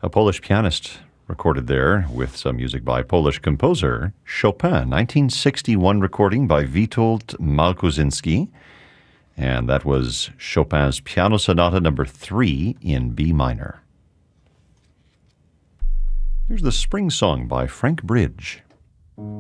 A Polish pianist recorded there with some music by Polish composer Chopin, 1961 recording by Witold Malkuzinski, and that was Chopin's Piano Sonata number 3 in B minor. Here's the Spring Song by Frank Bridge.